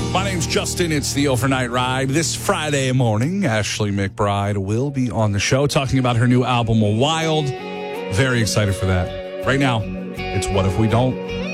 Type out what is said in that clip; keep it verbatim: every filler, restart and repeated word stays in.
My name's Justin. It's the Overnight Ride. This Friday morning, Ashley McBride will be on the show talking about her new album, Wild. Very excited for that. Right now, it's What If We Don't?